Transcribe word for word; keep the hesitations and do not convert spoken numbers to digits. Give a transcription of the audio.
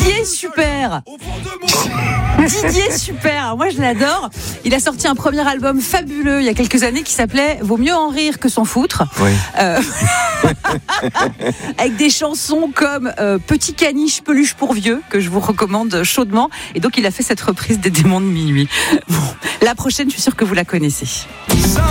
Didier Super. Didier Super, moi je l'adore. Il a sorti un premier album fabuleux il y a quelques années qui s'appelait Vaut mieux en rire que s'en foutre. Oui. Euh, avec des chansons comme euh, Petit caniche peluche pour vieux que je vous recommande chaudement. Et donc il a fait cette reprise des Démons de minuit. Bon, la prochaine, je suis sûre que vous la connaissez.